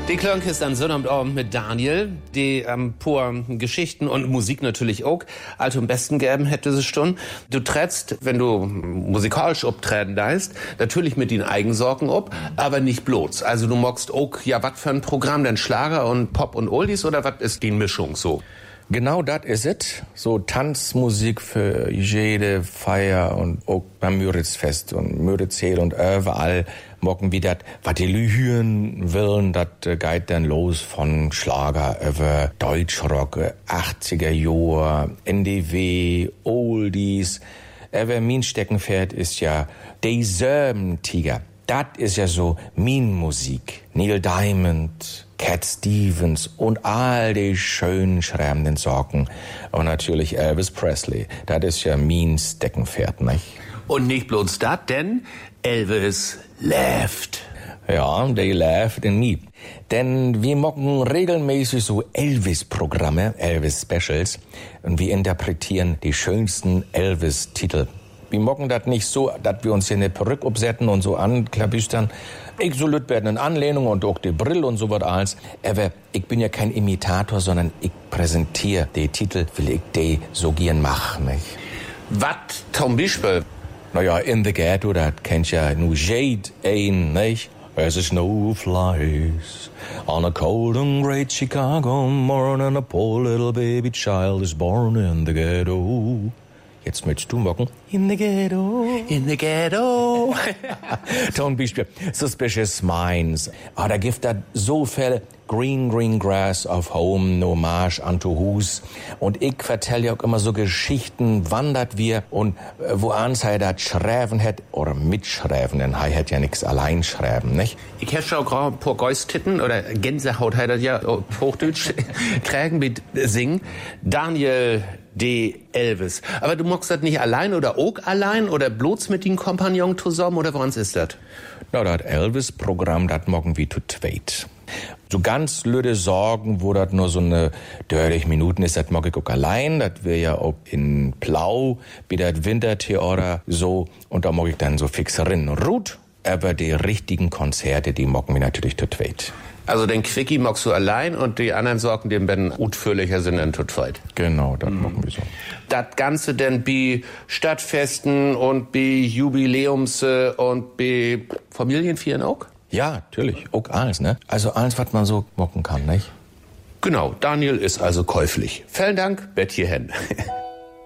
Die Klönk ist an Sonnabend mit Daniel, die paar Geschichten und Musik natürlich auch alt und besten geben hätte sie schon. Du trittst, wenn du musikalisch abtreten deist, natürlich mit den Eigensorgen ob, aber nicht bloß. Also du magst auch, ja, was für ein Programm, denn Schlager und Pop und Oldies oder was ist die Mischung so? Genau das ist es. So Tanzmusik für jede Feier und auch beim Müritzfest und Müritzseel und überall mocken wie das, was die Lühüren wollen, das geht dann los von Schlager über Deutschrock, 80er Jahre, NDW, Oldies. Aber mein Steckenpferd ist ja die Tiger. Das ist ja so mein Musik. Neil Diamond, Cat Stevens und all die schönen schreibenden Sorgen. Und natürlich Elvis Presley. Das ist ja mein Steckenpferd, nicht? Und nicht bloß das, denn Elvis lebt. Ja, they laughed in me. Denn wir machen regelmäßig so Elvis-Programme, Elvis-Specials. Und wir interpretieren die schönsten Elvis-Titel. Wir machen das nicht so, dass wir uns hier eine Perücke absetzen und so anklabüstern. Ich so lüt werden in Anlehnung und auch die Brille und so was alles. Aber ich bin ja kein Imitator, sondern ich präsentiere die Titel, will ich die so gern machen, nicht? Was zum Beispiel? Naja, In the Ghetto, das kennt ja nur Jade ein, nicht? As the snow flies on a cold and great Chicago morning, a poor little baby child is born in the ghetto. Jetzt möchtest du machen. In the ghetto. In the ghetto. Zum Beispiel Suspicious Minds. Da gibt es so viel Green, Green Grass of Home, no Marsch unto Hus. Und ich vertell ja auch immer so Geschichten, wann dat wir und wo ans er dat schreiben hat oder mitschreiben, denn er hat ja nix allein schreiben, nicht? Ich hätte schon auch ein paar Gäustitten oder Gänsehaut hat er ja auf Hochdeutsch kriegen mit Singen. Daniel D. Elvis. Aber du magst das nicht allein oder auch allein oder bloß mit den Kompagnon zusammen oder woran ist das? Na, das Elvis-Programm, das mogen wir zu zweit. So ganz lüde Sorgen, wo das nur so eine 30 Minuten ist, das mag ich auch allein. Das wäre ja auch in Plau, wie das Wintertheater so. Und da mag ich dann so fix rein Ruth. Aber die richtigen Konzerte, die mogen wir natürlich zu zweit. Also den Quickie magst du allein und die anderen Sorgen, die werden utführlicher sind dann zu zweit. Genau, das machen wir so. Das Ganze denn bei Stadtfesten und bei Jubiläums und bei Familienfeiern auch? Ja, natürlich, auch alles, ne? Also alles, was man so mocken kann, nicht? Genau, Daniel ist also käuflich. Vielen Dank, Bett hierhin.